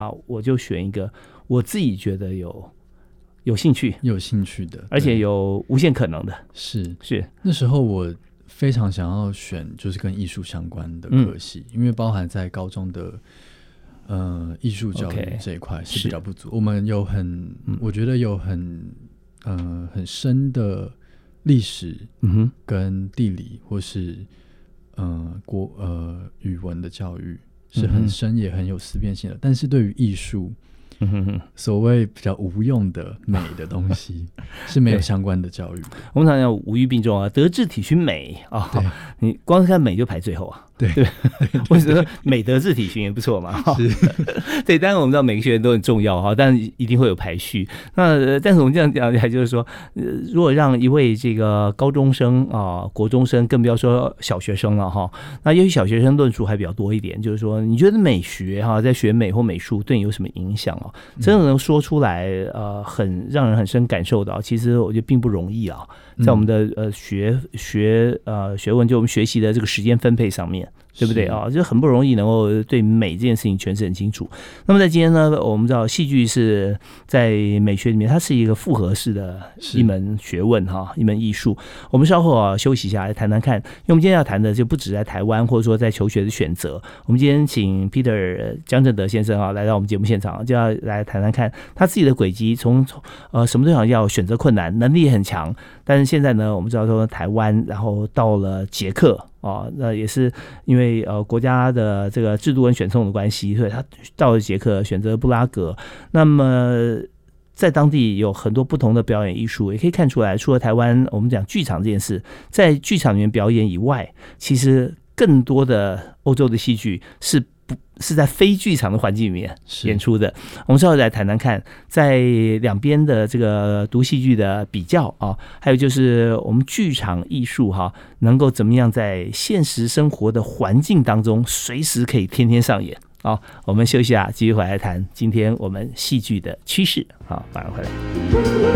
我就选一个我自己觉得有兴趣的， 而且有无限可能的。 是那时候我非常想要选就是跟艺术相关的科系，因为包含在高中的艺术教育这一块是比较不足。我们有我觉得有很深的历史跟地理或是语文的教育是很深也很有思辨性的，但是对于艺术所谓比较无用的美的东西是没有相关的教育。 我们常讲五育并重啊，德智体群美啊，你光看美就排最后啊。对，或者说美德智体群也不错嘛。对，当然我们知道每个学员都很重要哈，但一定会有排序。但是我们这样讲起来，就是说，如果让一位这个高中生啊、国中生，更不要说小学生了哈，那也许小学生论述还比较多一点，就是说，你觉得美学哈，在学美或美术对你有什么影响啊？真的能说出来，很让人很深感受到，其实我觉得并不容易啊。在我们的学问，就我们学习的这个时间分配上面，对不对啊？就很不容易能够对美这件事情诠释很清楚。那么在今天呢，我们知道戏剧是在美学里面，它是一个复合式的一门学问哈，一门艺术。我们稍后休息一下来谈谈看，因为我们今天要谈的就不止在台湾，或者说在求学的选择。我们今天请 Peter 江正德先生来到我们节目现场，就要来谈谈看他自己的轨迹，从什么地方要选择困难，能力也很强，但是现在呢，我们知道说台湾，然后到了捷克那也是因为国家的这个制度跟选送的关系，所以他到了捷克选择布拉格。那么在当地有很多不同的表演艺术，也可以看出来，除了台湾我们讲剧场这件事，在剧场里面表演以外，其实更多的欧洲的戏剧是在非剧场的环境里面演出的。我们稍后来谈谈看，在两边的这个读戏剧的比较啊，还有就是我们剧场艺术能够怎么样在现实生活的环境当中随时可以天天上演。好，我们休息啊，继续回来谈今天我们戏剧的趋势。好，马上回来。